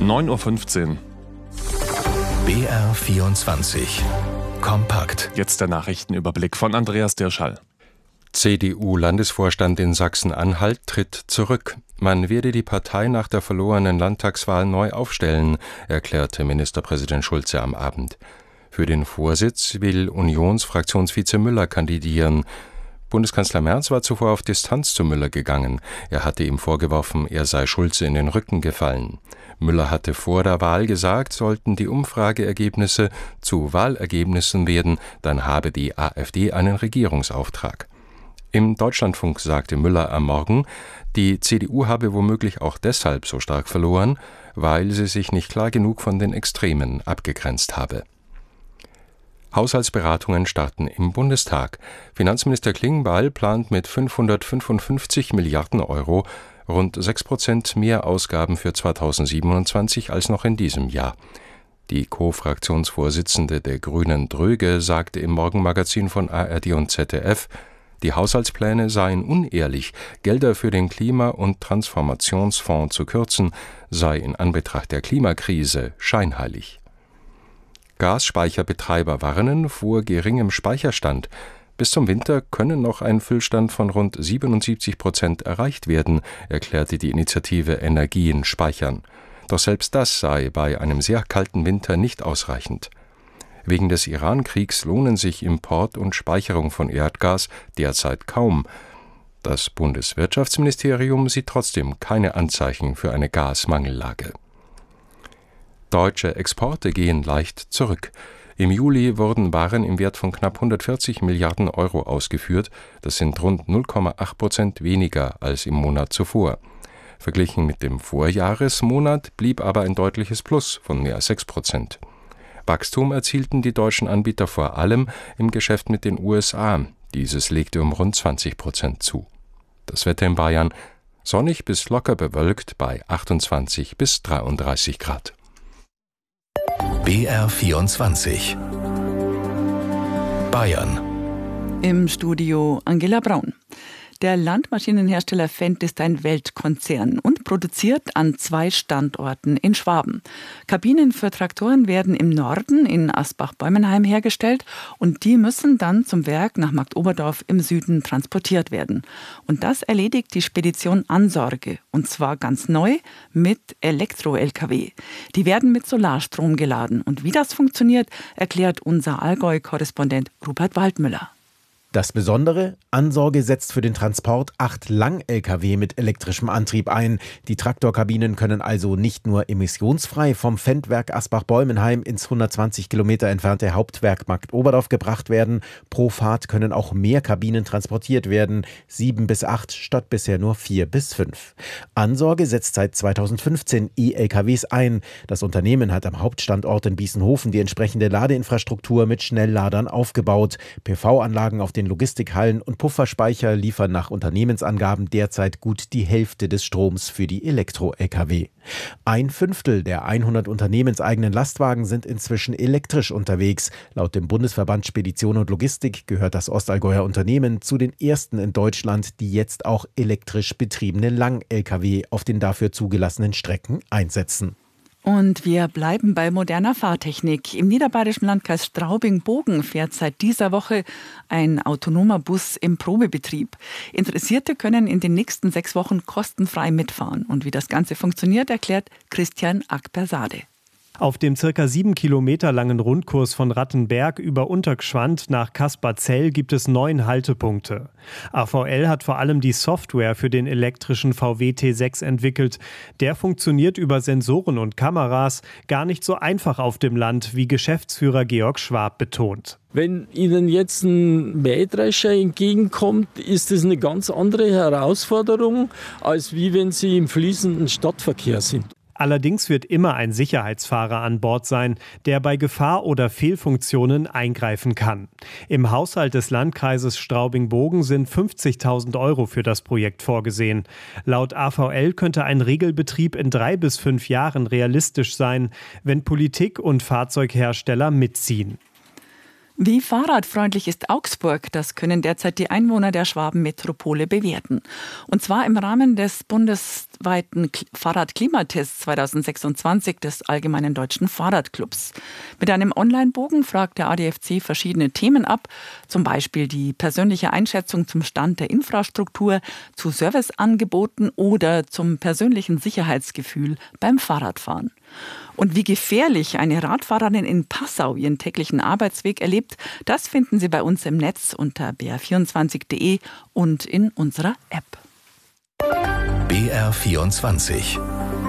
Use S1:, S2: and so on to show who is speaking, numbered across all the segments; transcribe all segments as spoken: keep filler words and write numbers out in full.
S1: neun Uhr fünfzehn.
S2: B R vierundzwanzig. Kompakt.
S1: Jetzt der Nachrichtenüberblick von Andreas Dirschall.
S3: C D U-Landesvorstand in Sachsen-Anhalt tritt zurück. Man werde die Partei nach der verlorenen Landtagswahl neu aufstellen, erklärte Ministerpräsident Schulze am Abend. Für den Vorsitz will Unionsfraktionsvize Müller kandidieren. Bundeskanzler Merz war zuvor auf Distanz zu Müller gegangen. Er hatte ihm vorgeworfen, er sei Schulze in den Rücken gefallen. Müller hatte vor der Wahl gesagt, sollten die Umfrageergebnisse zu Wahlergebnissen werden, dann habe die AfD einen Regierungsauftrag. Im Deutschlandfunk sagte Müller am Morgen, die C D U habe womöglich auch deshalb so stark verloren, weil sie sich nicht klar genug von den Extremen abgegrenzt habe. Haushaltsberatungen starten im Bundestag. Finanzminister Klingbeil plant mit fünfhundertfünfundfünfzig Milliarden Euro rund sechs Prozent mehr Ausgaben für zweitausendsiebenundzwanzig als noch in diesem Jahr. Die Co-Fraktionsvorsitzende der Grünen Dröge sagte im Morgenmagazin von A R D und Z D F, die Haushaltspläne seien unehrlich, Gelder für den Klima- und Transformationsfonds zu kürzen, sei in Anbetracht der Klimakrise scheinheilig. Gasspeicherbetreiber warnen vor geringem Speicherstand. Bis zum Winter können noch ein Füllstand von rund siebenundsiebzig Prozent erreicht werden, erklärte die Initiative Energien speichern. Doch selbst das sei bei einem sehr kalten Winter nicht ausreichend. Wegen des Iran-Kriegs lohnen sich Import und Speicherung von Erdgas derzeit kaum. Das Bundeswirtschaftsministerium sieht trotzdem keine Anzeichen für eine Gasmangellage. Deutsche Exporte gehen leicht zurück. Im Juli wurden Waren im Wert von knapp hundertvierzig Milliarden Euro ausgeführt. Das sind rund null Komma acht Prozent weniger als im Monat zuvor. Verglichen mit dem Vorjahresmonat blieb aber ein deutliches Plus von mehr als sechs Prozent. Wachstum erzielten die deutschen Anbieter vor allem im Geschäft mit den U S A. Dieses legte um rund zwanzig Prozent zu. Das Wetter in Bayern: sonnig bis locker bewölkt bei achtundzwanzig bis dreiunddreißig Grad.
S2: B R vierundzwanzig. Bayern.
S4: Im Studio Angela Braun. Der Landmaschinenhersteller Fendt ist ein Weltkonzern und produziert an zwei Standorten in Schwaben. Kabinen für Traktoren werden im Norden in Asbach-Bäumenheim hergestellt und die müssen dann zum Werk nach Marktoberdorf im Süden transportiert werden. Und das erledigt die Spedition Ansorge, und zwar ganz neu mit Elektro-L K W. Die werden mit Solarstrom geladen und wie das funktioniert, erklärt unser Allgäu-Korrespondent Rupert Waldmüller.
S5: Das Besondere: Ansorge setzt für den Transport acht Lang-L K W mit elektrischem Antrieb ein. Die Traktorkabinen können also nicht nur emissionsfrei vom Fendt-Werk Asbach-Bäumenheim ins hundertzwanzig Kilometer entfernte Hauptwerk Marktoberdorf gebracht werden. Pro Fahrt können auch mehr Kabinen transportiert werden, sieben bis acht statt bisher nur vier bis fünf. Ansorge setzt seit zweitausendfünfzehn E-L K Ws ein. Das Unternehmen hat am Hauptstandort in Biesenhofen die entsprechende Ladeinfrastruktur mit Schnellladern aufgebaut. P V-Anlagen auf den Logistikhallen und Pufferspeicher liefern nach Unternehmensangaben derzeit gut die Hälfte des Stroms für die Elektro-L K W. Ein Fünftel der hundert unternehmenseigenen Lastwagen sind inzwischen elektrisch unterwegs. Laut dem Bundesverband Spedition und Logistik gehört das Ostallgäuer Unternehmen zu den ersten in Deutschland, die jetzt auch elektrisch betriebene Lang-L K W auf den dafür zugelassenen Strecken einsetzen.
S4: Und wir bleiben bei moderner Fahrtechnik. Im niederbayerischen Landkreis Straubing-Bogen fährt seit dieser Woche ein autonomer Bus im Probebetrieb. Interessierte können in den nächsten sechs Wochen kostenfrei mitfahren. Und wie das Ganze funktioniert, erklärt Christian Akpersade.
S6: Auf dem circa sieben Kilometer langen Rundkurs von Rattenberg über Untergschwand nach Kasperzell gibt es neun Haltepunkte. A V L hat vor allem die Software für den elektrischen V W T sechs entwickelt. Der funktioniert über Sensoren und Kameras, gar nicht so einfach auf dem Land, wie Geschäftsführer Georg Schwab betont.
S7: Wenn Ihnen jetzt ein Mähdrescher entgegenkommt, ist das eine ganz andere Herausforderung, als wie wenn Sie im fließenden Stadtverkehr sind.
S6: Allerdings wird immer ein Sicherheitsfahrer an Bord sein, der bei Gefahr oder Fehlfunktionen eingreifen kann. Im Haushalt des Landkreises Straubing-Bogen sind fünfzigtausend Euro für das Projekt vorgesehen. Laut A V L könnte ein Regelbetrieb in drei bis fünf Jahren realistisch sein, wenn Politik und Fahrzeughersteller mitziehen.
S4: Wie fahrradfreundlich ist Augsburg? Das können derzeit die Einwohner der Schwabenmetropole bewerten. Und zwar im Rahmen des bundesweiten Fahrradklimatests zweitausendsechsundzwanzig des Allgemeinen Deutschen Fahrradclubs. Mit einem Online-Bogen fragt der A D F C verschiedene Themen ab, zum Beispiel die persönliche Einschätzung zum Stand der Infrastruktur, zu Serviceangeboten oder zum persönlichen Sicherheitsgefühl beim Fahrradfahren. Und wie gefährlich eine Radfahrerin in Passau ihren täglichen Arbeitsweg erlebt, das finden Sie bei uns im Netz unter b r vierundzwanzig punkt d e und in unserer App.
S2: B R vierundzwanzig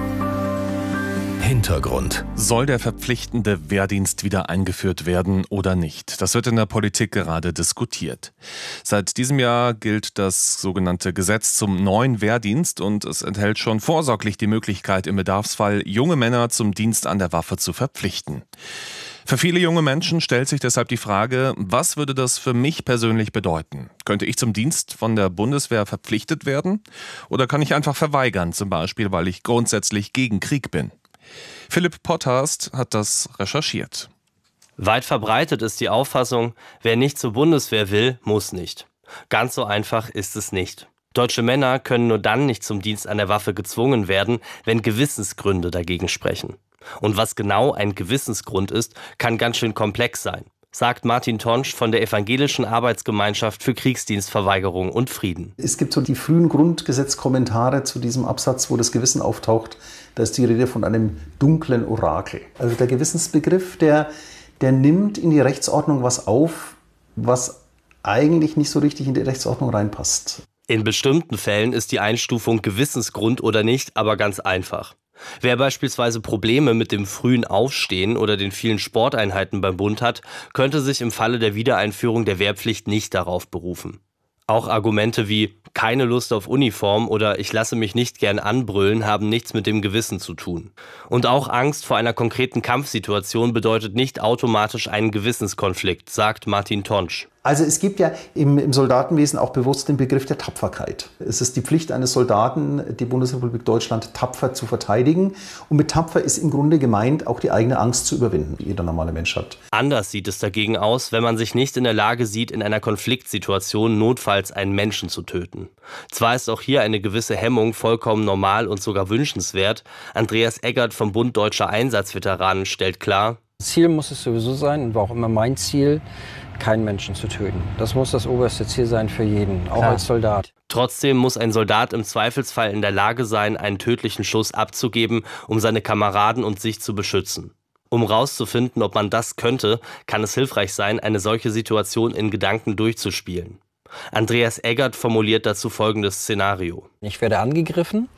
S2: Hintergrund.
S1: Soll der verpflichtende Wehrdienst wieder eingeführt werden oder nicht? Das wird in der Politik gerade diskutiert. Seit diesem Jahr gilt das sogenannte Gesetz zum neuen Wehrdienst und es enthält schon vorsorglich die Möglichkeit, im Bedarfsfall junge Männer zum Dienst an der Waffe zu verpflichten. Für viele junge Menschen stellt sich deshalb die Frage, was würde das für mich persönlich bedeuten? Könnte ich zum Dienst von der Bundeswehr verpflichtet werden? Oder kann ich einfach verweigern, zum Beispiel, weil ich grundsätzlich gegen Krieg bin? Philipp Potthast hat das recherchiert.
S8: Weit verbreitet ist die Auffassung, wer nicht zur Bundeswehr will, muss nicht. Ganz so einfach ist es nicht. Deutsche Männer können nur dann nicht zum Dienst an der Waffe gezwungen werden, wenn Gewissensgründe dagegen sprechen. Und was genau ein Gewissensgrund ist, kann ganz schön komplex sein, sagt Martin Tonsch von der Evangelischen Arbeitsgemeinschaft für Kriegsdienstverweigerung und Frieden.
S9: Es gibt so die frühen Grundgesetzkommentare zu diesem Absatz, wo das Gewissen auftaucht. Da ist die Rede von einem dunklen Orakel. Also der Gewissensbegriff, der, der nimmt in die Rechtsordnung was auf, was eigentlich nicht so richtig in die Rechtsordnung reinpasst.
S8: In bestimmten Fällen ist die Einstufung Gewissensgrund oder nicht aber ganz einfach. Wer beispielsweise Probleme mit dem frühen Aufstehen oder den vielen Sporteinheiten beim Bund hat, könnte sich im Falle der Wiedereinführung der Wehrpflicht nicht darauf berufen. Auch Argumente wie keine Lust auf Uniform oder ich lasse mich nicht gern anbrüllen haben nichts mit dem Gewissen zu tun. Und auch Angst vor einer konkreten Kampfsituation bedeutet nicht automatisch einen Gewissenskonflikt, sagt Martin Tonsch.
S9: Also es gibt ja im, im Soldatenwesen auch bewusst den Begriff der Tapferkeit. Es ist die Pflicht eines Soldaten, die Bundesrepublik Deutschland tapfer zu verteidigen. Und mit tapfer ist im Grunde gemeint, auch die eigene Angst zu überwinden, die jeder normale Mensch hat.
S8: Anders sieht es dagegen aus, wenn man sich nicht in der Lage sieht, in einer Konfliktsituation notfalls einen Menschen zu töten. Zwar ist auch hier eine gewisse Hemmung vollkommen normal und sogar wünschenswert. Andreas Eggert vom Bund Deutscher Einsatzveteranen stellt klar:
S10: Ziel muss es sowieso sein und war auch immer mein Ziel, keinen Menschen zu töten. Das muss das oberste Ziel sein für jeden, auch Klar. als Soldat.
S8: Trotzdem muss ein Soldat im Zweifelsfall in der Lage sein, einen tödlichen Schuss abzugeben, um seine Kameraden und sich zu beschützen. Um rauszufinden, ob man das könnte, kann es hilfreich sein, eine solche Situation in Gedanken durchzuspielen. Andreas Eggert formuliert dazu folgendes Szenario.
S10: Ich werde angegriffen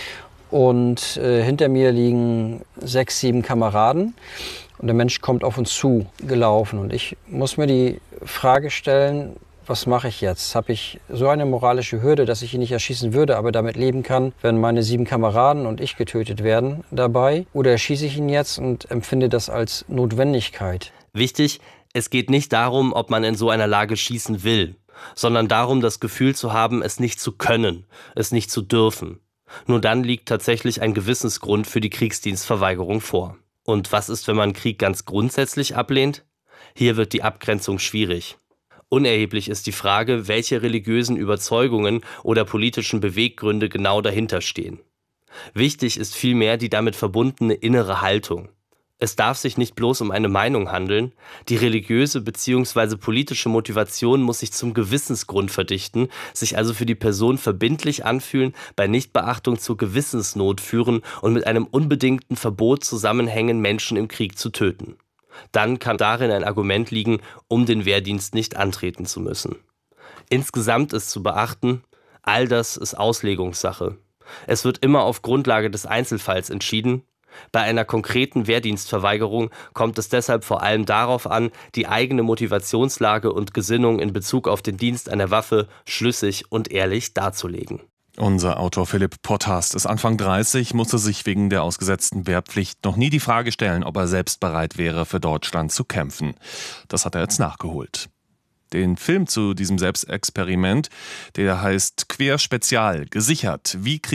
S10: und äh, hinter mir liegen sechs, sieben Kameraden. Und der Mensch kommt auf uns zu gelaufen und ich muss mir die Frage stellen, was mache ich jetzt? Habe ich so eine moralische Hürde, dass ich ihn nicht erschießen würde, aber damit leben kann, wenn meine sieben Kameraden und ich getötet werden dabei? Oder erschieße ich ihn jetzt und empfinde das als Notwendigkeit?
S8: Wichtig, es geht nicht darum, ob man in so einer Lage schießen will, sondern darum, das Gefühl zu haben, es nicht zu können, es nicht zu dürfen. Nur dann liegt tatsächlich ein Gewissensgrund für die Kriegsdienstverweigerung vor. Und was ist, wenn man Krieg ganz grundsätzlich ablehnt? Hier wird die Abgrenzung schwierig. Unerheblich ist die Frage, welche religiösen Überzeugungen oder politischen Beweggründe genau dahinter stehen. Wichtig ist vielmehr die damit verbundene innere Haltung. Es darf sich nicht bloß um eine Meinung handeln, die religiöse bzw. politische Motivation muss sich zum Gewissensgrund verdichten, sich also für die Person verbindlich anfühlen, bei Nichtbeachtung zur Gewissensnot führen und mit einem unbedingten Verbot zusammenhängen, Menschen im Krieg zu töten. Dann kann darin ein Argument liegen, um den Wehrdienst nicht antreten zu müssen. Insgesamt ist zu beachten, all das ist Auslegungssache. Es wird immer auf Grundlage des Einzelfalls entschieden. Bei einer konkreten Wehrdienstverweigerung kommt es deshalb vor allem darauf an, die eigene Motivationslage und Gesinnung in Bezug auf den Dienst an der Waffe schlüssig und ehrlich darzulegen.
S1: Unser Autor Philipp Potthast ist Anfang dreißig, musste sich wegen der ausgesetzten Wehrpflicht noch nie die Frage stellen, ob er selbst bereit wäre, für Deutschland zu kämpfen. Das hat er jetzt nachgeholt. Den Film zu diesem Selbstexperiment, der heißt Quer Spezial, gesichert, wie